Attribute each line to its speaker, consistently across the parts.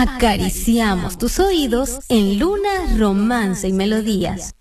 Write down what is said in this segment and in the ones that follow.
Speaker 1: acariciamos tus oídos en Luna, Romance y Melodías.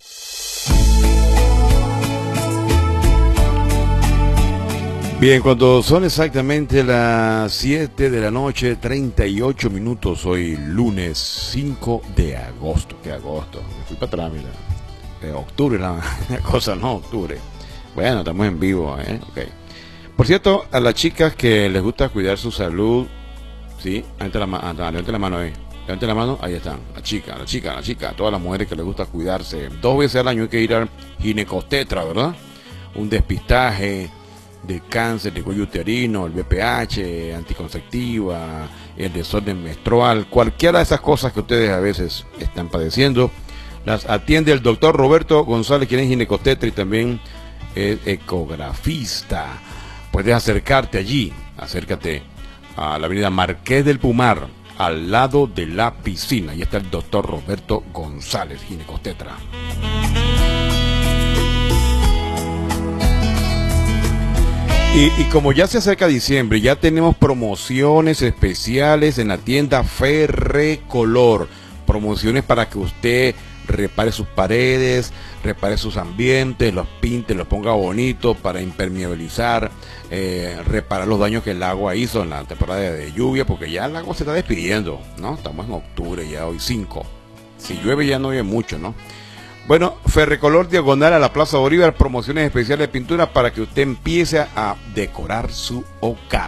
Speaker 2: Bien, cuando son exactamente las 7 de la noche, 38 minutos, hoy lunes 5 de agosto. ¿Qué agosto? Me fui para atrás, mira. Octubre, la cosa, no, octubre. Bueno, estamos en vivo, ¿eh? Ok. Por cierto, a las chicas que les gusta cuidar su salud, ¿sí? Levante la mano ahí. Levante la mano, ahí están. La chica, a todas las mujeres que les gusta cuidarse. 2 veces al año hay que ir al ginecostetra, ¿verdad? Un despistaje de cáncer de cuello uterino, el BPH, anticonceptiva, el desorden menstrual, cualquiera de esas cosas que ustedes a veces están padeciendo, las atiende el doctor Roberto González, quien es ginecostetra y también es ecografista. Puedes acercarte allí, acércate a la avenida Marqués del Pumar, al lado de la piscina. Ahí está el doctor Roberto González, ginecostetra. Y como ya se acerca diciembre, ya tenemos promociones especiales en la tienda Ferrecolor. Promociones para que usted repare sus paredes, repare sus ambientes, los pinte, los ponga bonitos para impermeabilizar, reparar los daños que el agua hizo en la temporada de lluvia, porque ya el agua se está despidiendo, ¿no? Estamos en octubre, ya hoy 5. Si llueve ya no llueve mucho, ¿no? Bueno, Ferrecolor diagonal a la Plaza Bolívar, promociones especiales de pintura para que usted empiece a decorar su hogar.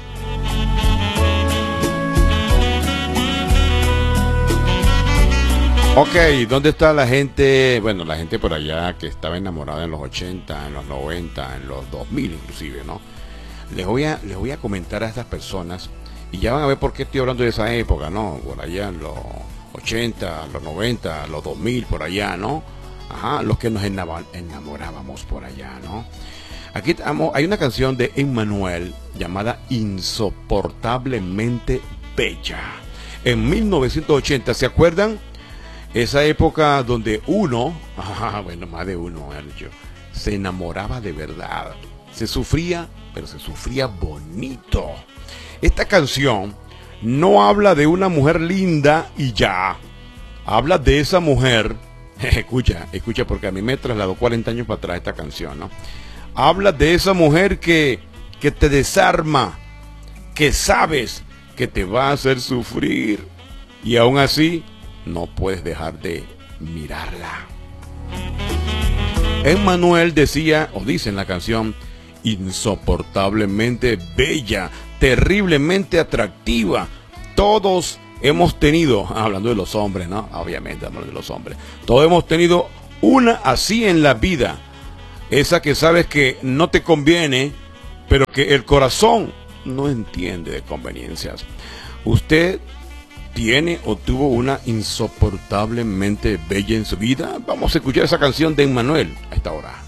Speaker 2: Ok, ¿dónde está la gente? Bueno, la gente por allá que estaba enamorada en los 80, en los 90, en los 2000 inclusive, ¿no? Les voy a comentar a estas personas y ya van a ver por qué estoy hablando de esa época, ¿no? Por allá en los 80, los 90, los 2000, por allá, ¿no? Ajá, los que nos enamorábamos por allá, ¿no? Aquí hay una canción de Emmanuel llamada Insoportablemente Bella. En 1980, ¿se acuerdan? Esa época donde uno, bueno, más de uno, se enamoraba de verdad. Se sufría, pero se sufría bonito. Esta canción no habla de una mujer linda y ya. Habla de esa mujer. Escucha, porque a mí me trasladó 40 años para atrás esta canción, ¿no? Habla de esa mujer que te desarma, que sabes que te va a hacer sufrir y aún así no puedes dejar de mirarla. Emmanuel decía, o dice en la canción, insoportablemente bella, terriblemente atractiva. Todos hemos tenido, hablando de los hombres, ¿no? Obviamente, hablando de los hombres. Todos hemos tenido una así en la vida. Esa que sabes que no te conviene, pero que el corazón no entiende de conveniencias. Usted tiene o tuvo una insoportablemente bella en su vida. Vamos a escuchar esa canción de Emmanuel a esta hora.